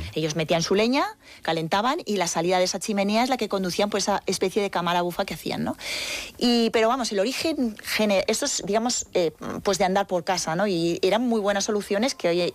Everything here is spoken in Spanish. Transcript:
Ellos metían su leña, calentaban y la salida de esa chimenea es la que conducían por esa especie de cámara bufa que hacían, ¿no? Pero vamos, el origen, esto es, digamos, pues de andar por casa, ¿no? Y eran muy buenas soluciones que hoy